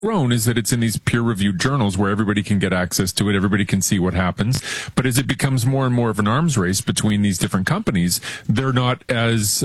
grown is that it's in these peer-reviewed journals where everybody can get access to it, everybody can see what happens. But as it becomes more and more of an arms race between these different companies, they're not as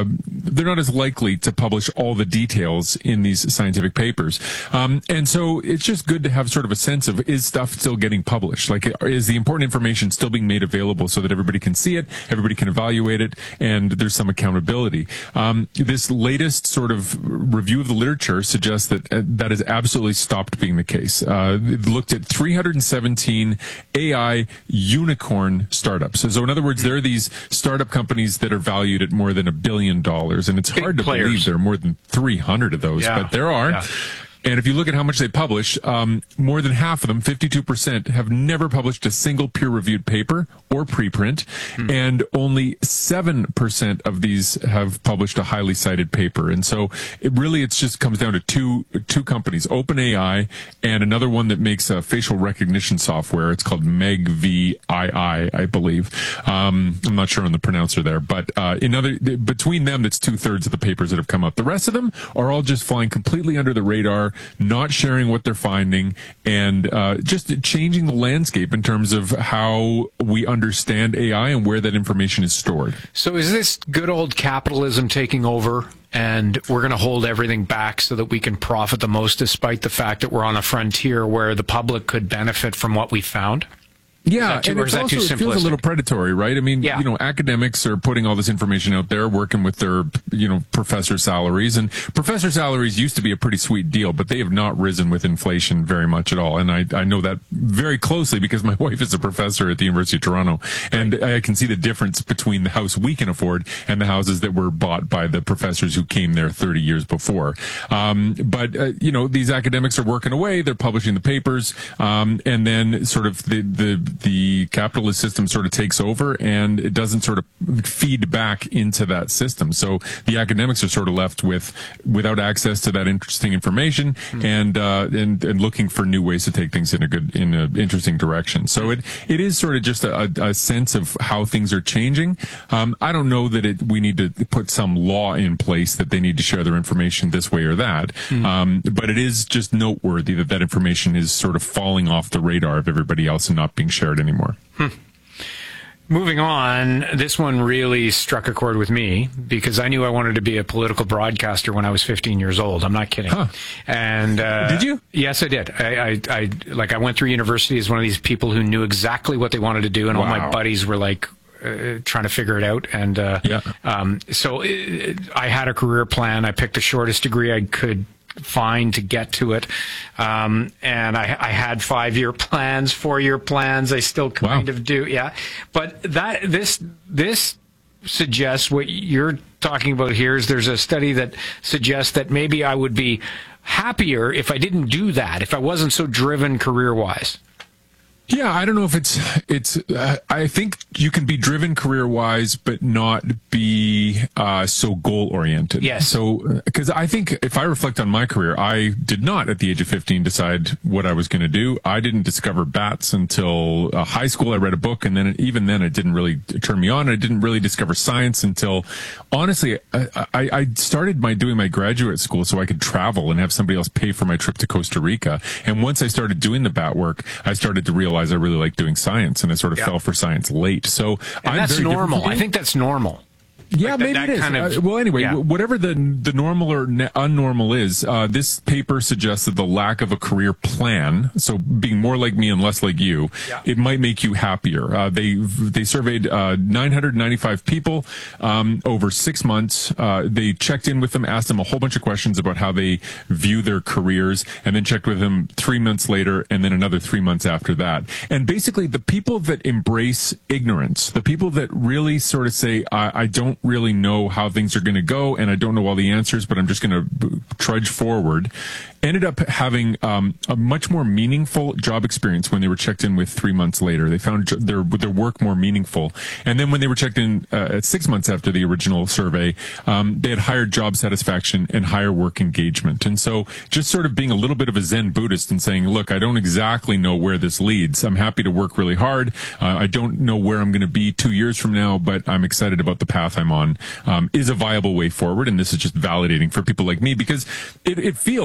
likely to publish all the details in these scientific papers. And so it's just good to have sort of a sense of, is stuff still getting published? Like, is the important information still being made available so that everybody can see it, everybody can evaluate it, and there's some accountability. This latest sort of review of the literature suggests that that has absolutely stopped being the case. It looked at 317 AI unicorn startups. So in other words, there are these startup companies that are valued at more than $1 billion, and it's hard to believe there are more than 300 of those, but there are. Yeah. And if you look at how much they publish, more than half of them, 52%, have never published a single peer-reviewed paper or preprint, and only 7% of these have published a highly cited paper. And so it just comes down to two companies, OpenAI and another one that makes facial recognition software. It's called MEGVII, I believe. I'm not sure on the pronouncer there, but between them, that's 2/3 of the papers that have come up. The rest of them are all just flying completely under the radar, not sharing what they're finding, and just changing the landscape in terms of how we understand AI and where that information is stored. So is this good old capitalism taking over, and we're going to hold everything back so that we can profit the most, despite the fact that we're on a frontier where the public could benefit from what we found? Yeah, and it feels a little predatory, right? I mean, academics are putting all this information out there, working with their, professor salaries. And professor salaries used to be a pretty sweet deal, but they have not risen with inflation very much at all. And I know that very closely because my wife is a professor at the University of Toronto. And I can see the difference between the house we can afford and the houses that were bought by the professors who came there 30 years before. But these academics are working away. They're publishing the papers. And then sort of the capitalist system sort of takes over, and it doesn't sort of feed back into that system. So the academics are sort of left without access to that interesting information, and looking for new ways to take things in an interesting direction. So it is sort of just a sense of how things are changing. I don't know that we need to put some law in place that they need to share their information this way or that. But it is just noteworthy that information is sort of falling off the radar of everybody else and not being shared anymore. Moving on, this one really struck a chord with me because I knew I wanted to be a political broadcaster when I was 15 years old. I'm not kidding. And did you? Yes, I did. I went through university as one of these people who knew exactly what they wanted to do, and all my buddies were like trying to figure it out. And so I had a career plan. I picked the shortest degree I could find to get to it, and I had 5-year plans, 4-year plans. I still kind of do, but this suggests what you're talking about here is there's a study that suggests that maybe I would be happier if I didn't do that, if I wasn't so driven career-wise. Yeah, I don't know if I think you can be driven career-wise, but not be so goal-oriented. Yes. So, because I think if I reflect on my career, I did not at the age of 15 decide what I was going to do. I didn't discover bats until high school. I read a book, and then even then it didn't really turn me on. I didn't really discover science until, honestly, I started doing my graduate school so I could travel and have somebody else pay for my trip to Costa Rica. And once I started doing the bat work, I started to realize I really like doing science, and I sort of fell for science late. So that's normal. I think that's normal. Yeah, maybe it is. Well, anyway, whatever the normal or unnormal is, this paper suggests that the lack of a career plan, so being more like me and less like you, it might make you happier. They surveyed 995 people over 6 months. They checked in with them, asked them a whole bunch of questions about how they view their careers, and then checked with them 3 months later, and then another 3 months after that. And basically, the people that embrace ignorance, the people that really sort of say, I don't really know how things are going to go, and I don't know all the answers, but I'm just going to trudge forward, ended up having a much more meaningful job experience when they were checked in with 3 months later. They found their work more meaningful. And then when they were checked in at 6 months after the original survey, they had higher job satisfaction and higher work engagement. And so just sort of being a little bit of a Zen Buddhist and saying, look, I don't exactly know where this leads. I'm happy to work really hard. I don't know where I'm going to be 2 years from now, but I'm excited about the path I'm on, is a viable way forward. And this is just validating for people like me because it feels,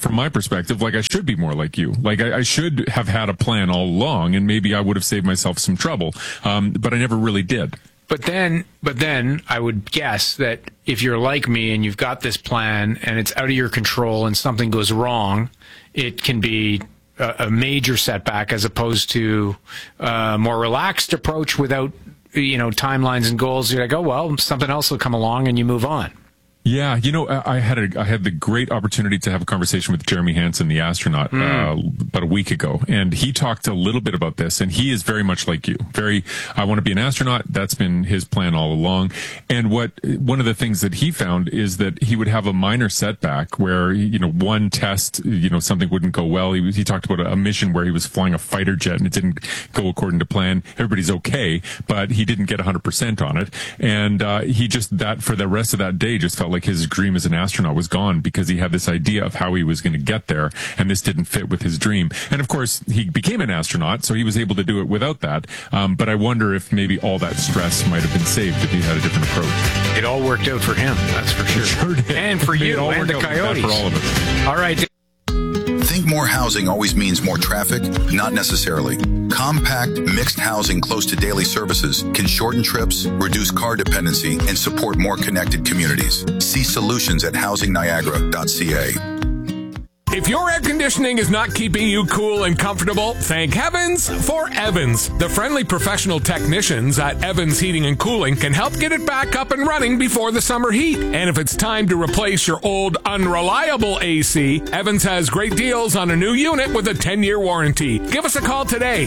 from my perspective, like I should be more like you. Like I should have had a plan all along, and maybe I would have saved myself some trouble. But I never really did. But then I would guess that if you're like me and you've got this plan and it's out of your control and something goes wrong, it can be a major setback as opposed to a more relaxed approach without, timelines and goals. You're like, oh, well, something else will come along and you move on. Yeah, I had the great opportunity to have a conversation with Jeremy Hansen, the astronaut, about a week ago, and he talked a little bit about this. And he is very much like you. I want to be an astronaut. That's been his plan all along. And one of the things that he found is that he would have a minor setback where one test, something wouldn't go well. He talked about a mission where he was flying a fighter jet and it didn't go according to plan. Everybody's okay, but he didn't get 100% on it, and he just for the rest of that day just felt like his dream as an astronaut was gone because he had this idea of how he was going to get there, and this didn't fit with his dream. And of course, he became an astronaut, so he was able to do it without that. But I wonder if maybe all that stress might have been saved if he had a different approach. It all worked out for him, that's for sure. It sure did. And for you and the Coyotes. For all of us. All right. Think more housing always means more traffic? Not necessarily. Compact, mixed housing close to daily services can shorten trips, reduce car dependency, and support more connected communities. See solutions at housingniagara.ca. If your air conditioning is not keeping you cool and comfortable, thank heavens for Evans. The friendly professional technicians at Evans Heating and Cooling can help get it back up and running before the summer heat. And if it's time to replace your old unreliable AC, Evans has great deals on a new unit with a 10-year warranty. Give us a call today,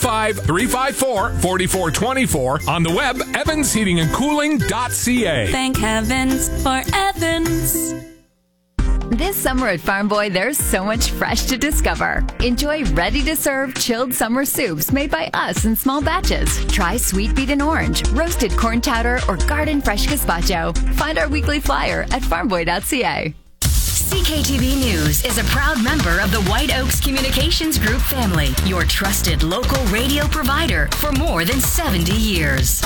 905-354-4424. On the web, evansheatingandcooling.ca. Thank heavens for Evans. This summer at Farm Boy, there's so much fresh to discover. Enjoy ready-to-serve chilled summer soups made by us in small batches. Try sweet beet and orange, roasted corn chowder, or garden fresh gazpacho. Find our weekly flyer at farmboy.ca. CKTB News is a proud member of the White Oaks Communications Group family, your trusted local radio provider for more than 70 years.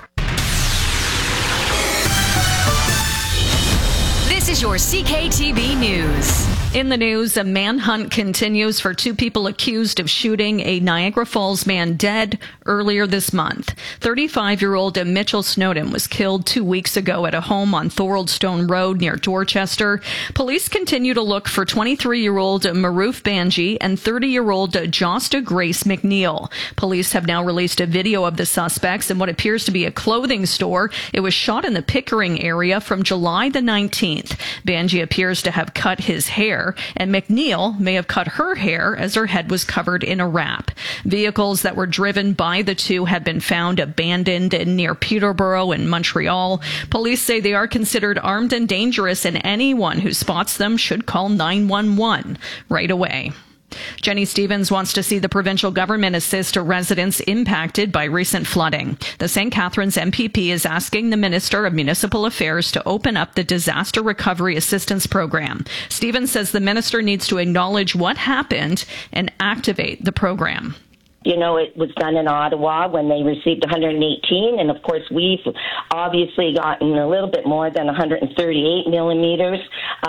This is your CKTB News. In the news, a manhunt continues for two people accused of shooting a Niagara Falls man dead earlier this month. 35-year-old Mitchell Snowden was killed 2 weeks ago at a home on Thorold Stone Road near Dorchester. Police continue to look for 23-year-old Maroof Banji and 30-year-old Josta Grace McNeil. Police have now released a video of the suspects in what appears to be a clothing store. It was shot in the Pickering area from July the 19th. Banji appears to have cut his hair, and McNeil may have cut her hair as her head was covered in a wrap. Vehicles that were driven by the two have been found abandoned near Peterborough and Montreal. Police say they are considered armed and dangerous, and anyone who spots them should call 911 right away. Jenny Stevens wants to see the provincial government assist residents impacted by recent flooding. The St. Catharines MPP is asking the Minister of Municipal Affairs to open up the Disaster Recovery Assistance Program. Stevens says the minister needs to acknowledge what happened and activate the program. It was done in Ottawa when they received 118, and of course we've obviously gotten a little bit more than 138 millimeters.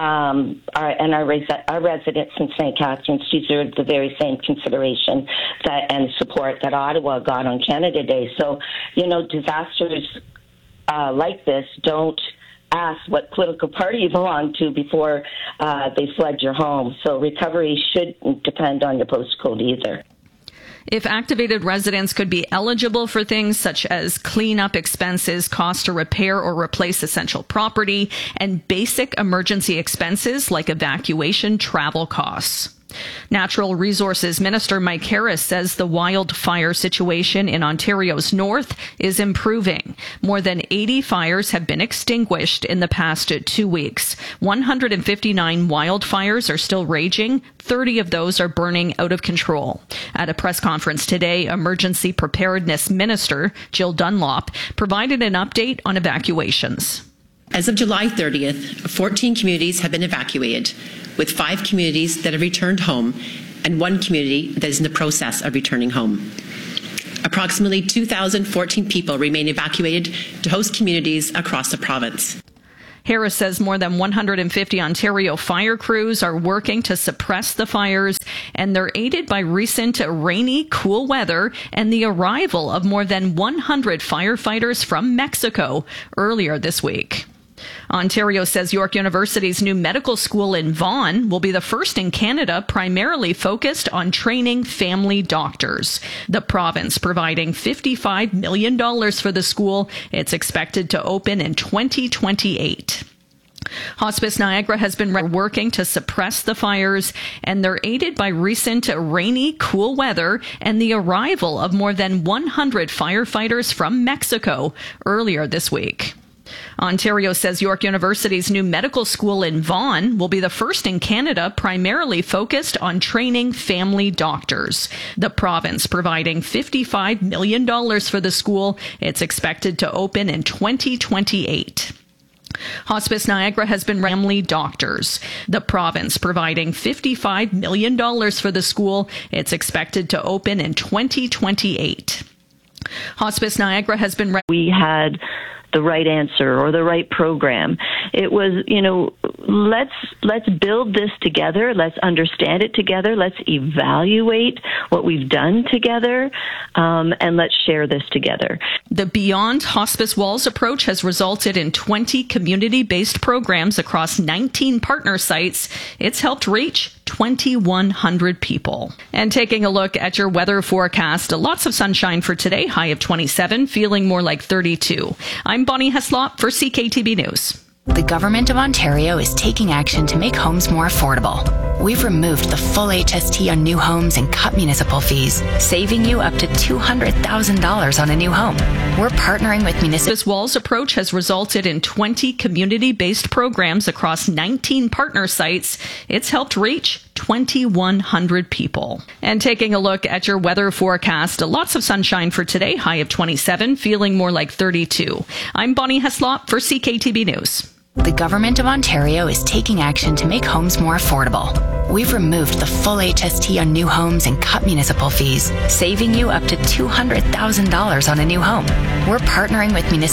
Our residents in St. Catharines deserve the very same consideration and support that Ottawa got on Canada Day. So, disasters like this don't ask what political party you belong to before they flood your home. So recovery shouldn't depend on your postcode either. If activated residents could be eligible for things such as cleanup expenses, cost to repair or replace essential property, and basic emergency expenses like evacuation travel costs. Natural Resources Minister Mike Harris says the wildfire situation in Ontario's north is improving. More than 80 fires have been extinguished in the past 2 weeks. 159 wildfires are still raging. 30 of those are burning out of control. At a press conference today, Emergency Preparedness Minister Jill Dunlop provided an update on evacuations. As of July 30th, 14 communities have been evacuated, with 5 communities that have returned home and 1 community that is in the process of returning home. Approximately 2,014 people remain evacuated to host communities across the province. Harris says more than 150 Ontario fire crews are working to suppress the fires, and they're aided by recent rainy, cool weather and the arrival of more than 100 firefighters from Mexico earlier this week. Ontario says York University's new medical school in Vaughan will be the first in Canada primarily focused on training family doctors. The province providing $55 million for the school. It's expected to open in 2028. Hospice Niagara has been working to suppress the fires, and they're aided by recent rainy, cool weather and the arrival of more than 100 firefighters from Mexico earlier this week. Ontario says York University's new medical school in Vaughan will be the first in Canada primarily focused on training family doctors. The province providing $55 million for the school. It's expected to open in 2028. Hospice Niagara has been family doctors. The province providing $55 million for the school. It's expected to open in 2028. Hospice Niagara has been... We had the right answer or the right program. It was, let's build this together. Let's understand it together. Let's evaluate what we've done together, and let's share this together. The Beyond Hospice Walls approach has resulted in 20 community-based programs across 19 partner sites. It's helped reach 2,100 people. And taking a look at your weather forecast, lots of sunshine for today, high of 27, feeling more like 32. I'm Bonnie Heslop for CKTB News. The Government of Ontario is taking action to make homes more affordable. We've removed the full HST on new homes and cut municipal fees, saving you up to $200,000 on a new home. We're partnering with municipal... This Walls approach has resulted in 20 community-based programs across 19 partner sites. It's helped reach 2,100 people. And taking a look at your weather forecast, lots of sunshine for today, high of 27, feeling more like 32. I'm Bonnie Heslop for CKTB News. The Government of Ontario is taking action to make homes more affordable. We've removed the full HST on new homes and cut municipal fees, saving you up to $200,000 on a new home. We're partnering with municipal...